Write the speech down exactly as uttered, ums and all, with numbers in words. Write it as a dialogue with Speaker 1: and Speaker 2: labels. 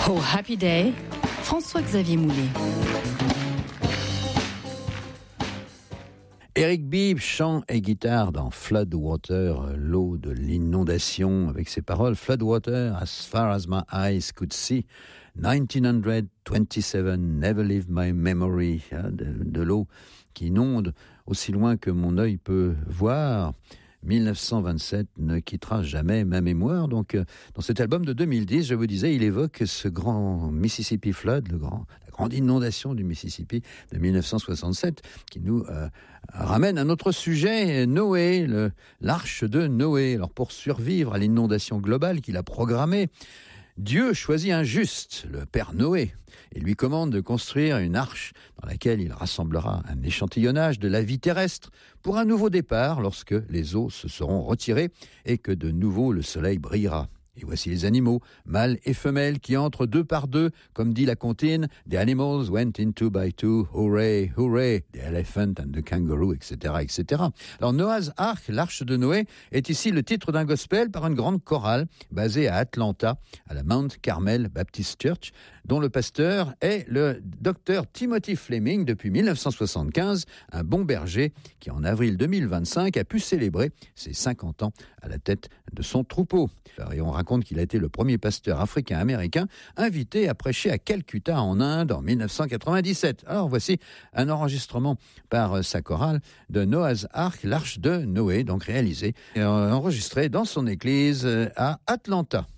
Speaker 1: Oh Happy Day, François-Xavier Moulet.
Speaker 2: Eric Bibb, chant et guitare dans Floodwater, l'eau de l'inondation, avec ses paroles. Floodwater, as far as my eyes could see, dix-neuf vingt-sept, never leave my memory, de, de l'eau qui inonde aussi loin que mon œil peut voir. dix-neuf cent vingt-sept ne quittera jamais ma mémoire. Donc, euh, dans cet album de deux mille dix, je vous disais, il évoque ce grand Mississippi Flood, le grand, la grande inondation du Mississippi de dix-neuf cent soixante-sept, qui nous euh, ramène à notre sujet, Noé, le, l'arche de Noé. Alors, pour survivre à l'inondation globale qu'il a programmée, Dieu choisit un juste, le père Noé, et lui commande de construire une arche dans laquelle il rassemblera un échantillonnage de la vie terrestre pour un nouveau départ lorsque les eaux se seront retirées et que de nouveau le soleil brillera. Et voici les animaux, mâles et femelles, qui entrent deux par deux, comme dit la comptine. The animals went in two by two, hooray, hooray, the elephant and the kangaroo, et cetera, et cetera. Alors Noah's Ark, l'arche de Noé, est ici le titre d'un gospel par une grande chorale basée à Atlanta, à la Mount Carmel Baptist Church, dont le pasteur est le docteur Timothy Fleming depuis dix-neuf cent soixante-quinze, un bon berger qui en avril deux mille vingt-cinq a pu célébrer ses cinquante ans à la tête de son troupeau. Et on raconte qu'il a été le premier pasteur africain-américain invité à prêcher à Calcutta en Inde en dix-neuf cent quatre-vingt-dix-sept. Alors voici un enregistrement par sa chorale de Noah's Ark, l'arche de Noé, donc réalisé et enregistré dans son église à Atlanta.